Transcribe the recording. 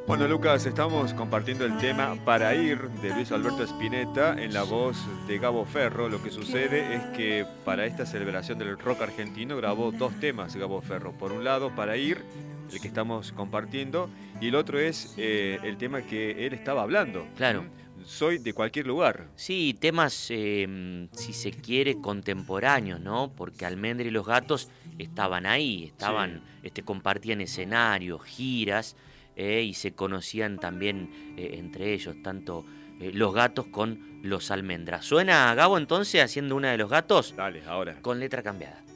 Bueno, Lucas, estamos compartiendo el tema Para ir de Luis Alberto Spinetta en la voz de Gabo Ferro. Lo que sucede es que para esta celebración del rock argentino grabó dos temas Gabo Ferro. Por un lado, Para ir, el que estamos compartiendo, y el otro es el tema que él estaba hablando. Claro. Soy de cualquier lugar. Sí, temas, si se quiere, contemporáneos, ¿no? Porque Almendra y los Gatos estaban ahí, compartían escenarios, giras, y se conocían también entre ellos, tanto los Gatos con los Almendras. ¿Suena Gabo entonces haciendo una de los Gatos? Dale, ahora. Con letra cambiada.